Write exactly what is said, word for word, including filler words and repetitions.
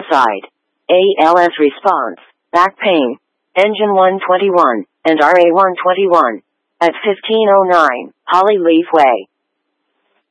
side. A L S response, back pain, engine one twenty-one, and R A one twenty-one. At fifteen oh nine, Holly Leaf Way.